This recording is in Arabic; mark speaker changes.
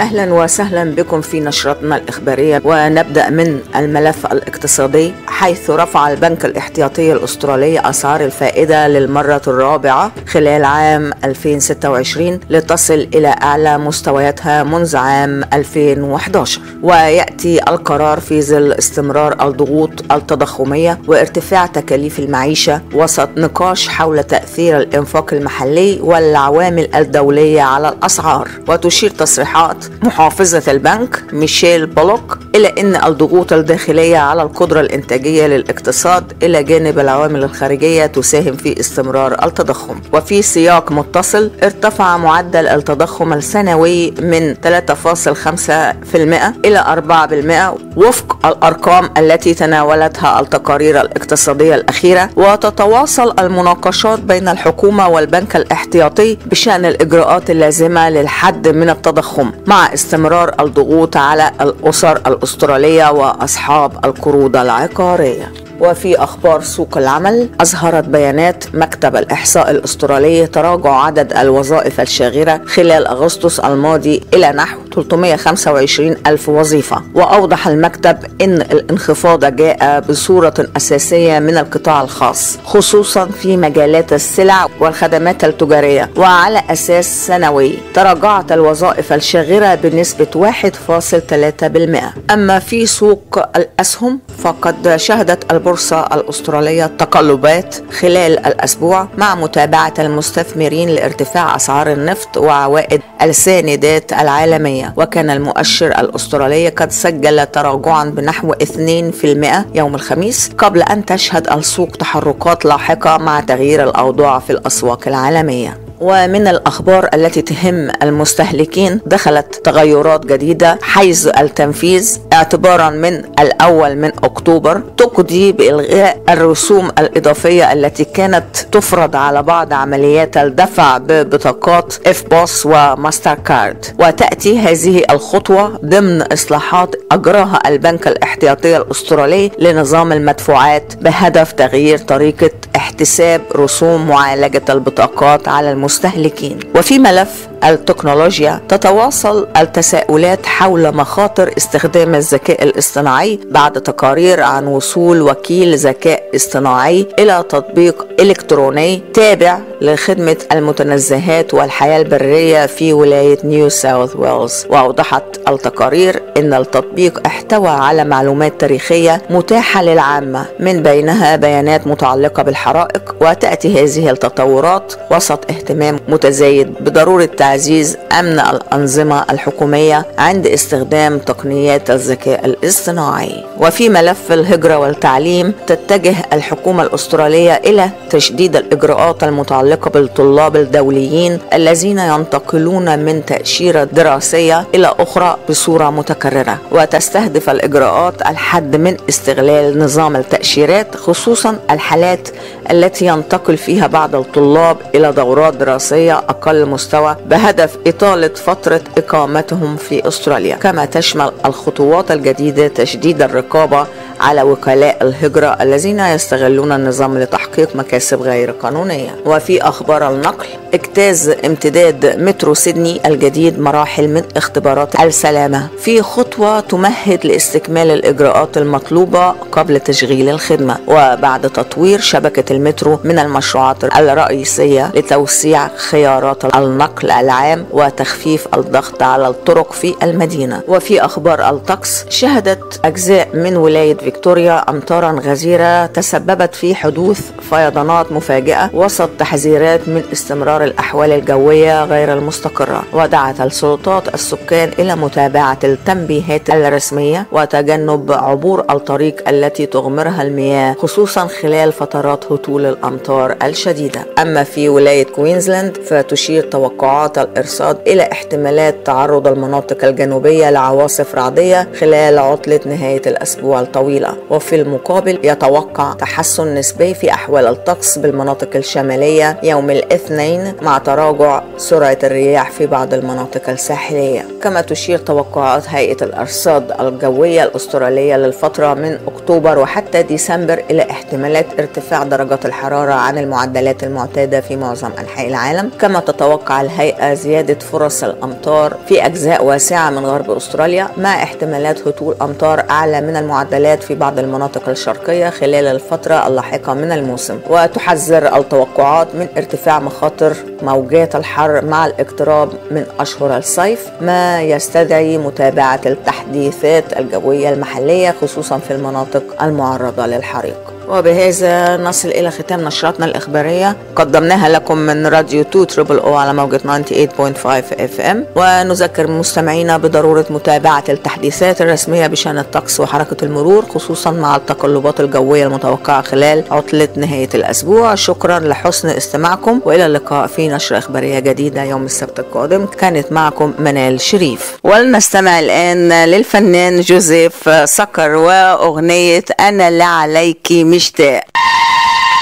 Speaker 1: أهلا وسهلا بكم في نشرتنا الإخبارية، ونبدأ من الملف الاقتصادي، حيث رفع البنك الاحتياطي الأسترالي أسعار الفائدة للمرة الرابعة خلال عام 2026 لتصل إلى أعلى مستوياتها منذ عام 2011. ويأتي القرار في ظل استمرار الضغوط التضخمية وارتفاع تكاليف المعيشة وسط نقاش حول تأثير الإنفاق المحلي والعوامل الدولية على الأسعار. وتشير تصريحات محافظة البنك ميشيل بولوك إلى أن الضغوط الداخلية على القدرة الإنتاجية للاقتصاد إلى جانب العوامل الخارجية تساهم في استمرار التضخم. وفي سياق متصل، ارتفع معدل التضخم السنوي من 3.5% إلى 4% وفق الأرقام التي تناولتها التقارير الاقتصادية الأخيرة. وتتواصل المناقشات بين الحكومة والبنك الاحتياطي بشأن الإجراءات اللازمة للحد من التضخم مع استمرار الضغوط على الأسر الأسترالية وأصحاب القروض العقارية. وفي أخبار سوق العمل، أظهرت بيانات مكتب الإحصاء الأسترالي تراجع عدد الوظائف الشاغرة خلال أغسطس الماضي إلى نحو 325 ألف وظيفة. وأوضح المكتب أن الانخفاض جاء بصورة أساسية من القطاع الخاص، خصوصا في مجالات السلع والخدمات التجارية. وعلى أساس سنوي تراجعت الوظائف الشاغرة بنسبة 1.3%. أما في سوق الأسهم، فقد شهدت البورصة الأسترالية تقلبات خلال الأسبوع مع متابعة المستثمرين لارتفاع أسعار النفط وعوائد السندات العالمية. وكان المؤشر الأسترالي قد سجل تراجعا بنحو 2% يوم الخميس، قبل أن تشهد السوق تحركات لاحقة مع تغيير الأوضاع في الأسواق العالمية. ومن الأخبار التي تهم المستهلكين، دخلت تغيرات جديدة حيث التنفيذ اعتبارا من 1 من أكتوبر تقضي بإلغاء الرسوم الإضافية التي كانت تفرض على بعض عمليات الدفع ببطاقات إف-بوس وماستر كارد. وتأتي هذه الخطوة ضمن إصلاحات أجراها البنك الاحتياطي الأسترالي لنظام المدفوعات بهدف تغيير طريقة احتساب رسوم معالجة البطاقات على المستهلكين. وفي ملف التكنولوجيا، تتواصل التساؤلات حول مخاطر استخدام الذكاء الاصطناعي بعد تقارير عن وصول وكيل ذكاء اصطناعي إلى تطبيق إلكتروني تابع لخدمة المتنزهات والحياة البرية في ولاية نيو ساوث ويلز. وأوضحت التقارير أن التطبيق احتوى على معلومات تاريخية متاحة للعامة، من بينها بيانات متعلقة بالحرائق. وتأتي هذه التطورات وسط اهتمام متزايد بضرورة تعزيز أمن الأنظمة الحكومية عند استخدام تقنيات الذكاء الاصطناعي. وفي ملف الهجرة والتعليم، تتجه الحكومة الأسترالية إلى تشديد الإجراءات المتعلقة بالطلاب الدوليين الذين ينتقلون من تأشيرة دراسية إلى أخرى بصورة متكررة. وتستهدف الإجراءات الحد من استغلال نظام التأشيرات، خصوصا الحالات التي ينتقل فيها بعض الطلاب إلى دورات دراسية أقل مستوى بهدف إطالة فترة إقامتهم في أستراليا. كما تشمل الخطوات الجديدة تشديد الرقابة على وكلاء الهجرة الذين يستغلون النظام لتحقيق مكاسب غير قانونية. وفي أخبار النقل، اجتاز امتداد مترو سيدني الجديد مراحل من اختبارات السلامة في خطوة تمهد لاستكمال الإجراءات المطلوبة قبل تشغيل الخدمة. وبعد تطوير شبكة المترو من المشروعات الرئيسية لتوسيع خيارات النقل العام وتخفيف الضغط على الطرق في المدينة. وفي أخبار الطقس، شهدت أجزاء من ولاية فيكتوريا أمطارا غزيرة تسببت في حدوث فيضانات مفاجئة وسط تحذيرات من استمرار الأحوال الجوية غير المستقرة. ودعت السلطات السكان إلى متابعة التنبيهات الرسمية وتجنب عبور الطريق التي تغمرها المياه، خصوصا خلال فترات هطول الأمطار الشديدة. أما في ولاية كوينزلاند، فتشير توقعات الإرصاد إلى احتمالات تعرض المناطق الجنوبية لعواصف رعدية خلال عطلة نهاية الأسبوع الطويل طويلة. وفي المقابل يتوقع تحسن نسبي في أحوال الطقس بالمناطق الشمالية يوم الاثنين مع تراجع سرعة الرياح في بعض المناطق الساحلية. كما تشير توقعات هيئة الأرصاد الجوية الأسترالية للفترة من أكتوبر وحتى ديسمبر إلى احتمالات ارتفاع درجات الحرارة عن المعدلات المعتادة في معظم أنحاء العالم. كما تتوقع الهيئة زيادة فرص الأمطار في أجزاء واسعة من غرب أستراليا مع احتمالات هطول أمطار أعلى من المعدلات في بعض المناطق الشرقية خلال الفترة اللاحقة من الموسم. وتحذر التوقعات من ارتفاع مخاطر موجات الحر مع الاقتراب من أشهر الصيف، ما يستدعي متابعة التحديثات الجوية المحلية خصوصا في المناطق المعرضة للحريق. وبهذا نصل إلى ختام نشرتنا الإخبارية قدمناها لكم من راديو 2 على موجة 98.5 FM. ونذكر مستمعينا بضرورة متابعة التحديثات الرسمية بشأن الطقس وحركة المرور خصوصا مع التقلبات الجوية المتوقعة خلال عطلة نهاية الأسبوع. شكرا لحسن استماعكم وإلى اللقاء في نشرة إخبارية جديدة يوم السبت القادم. كانت معكم منال شريف. ولنستمع الآن للفنان جوزيف سكر وأغنية أنا لا عليكي مشتاق.